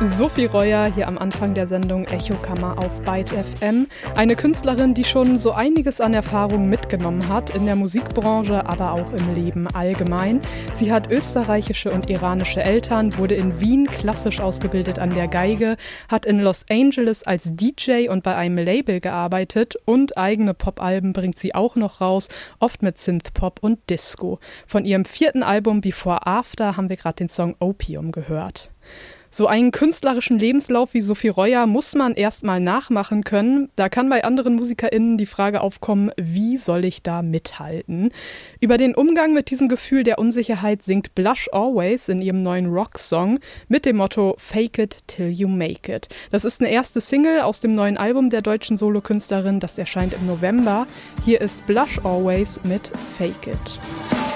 Sophie Reuer hier am Anfang der Sendung Echokammer auf Byte FM. Eine Künstlerin, die schon so einiges an Erfahrung mitgenommen hat, in der Musikbranche, aber auch im Leben allgemein. Sie hat österreichische und iranische Eltern, wurde in Wien klassisch ausgebildet an der Geige, hat in Los Angeles als DJ und bei einem Label gearbeitet und eigene Popalben bringt sie auch noch raus, oft mit Synthpop und Disco. Von ihrem 4. Album Before After haben wir gerade den Song Opium gehört. So einen künstlerischen Lebenslauf wie Sophie Reuer muss man erstmal nachmachen können. Da kann bei anderen MusikerInnen die Frage aufkommen, wie soll ich da mithalten? Über den Umgang mit diesem Gefühl der Unsicherheit singt Blush Always in ihrem neuen Rock-Song mit dem Motto Fake it till you make it. Das ist eine erste Single aus dem neuen Album der deutschen Solokünstlerin, das erscheint im November. Hier ist Blush Always mit Fake it.